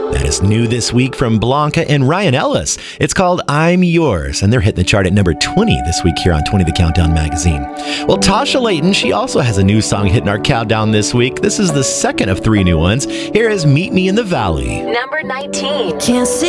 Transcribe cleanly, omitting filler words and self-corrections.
That is new this week from Blanca and Ryan Ellis. It's called I'm Yours, and they're hitting the chart at number 20 this week here on 20 The Countdown magazine. Well, Tasha Layton, she also has a new song hitting our countdown this week. This is the second of 3 new ones. Here is Meet Me in the Valley. Number 19. Can't see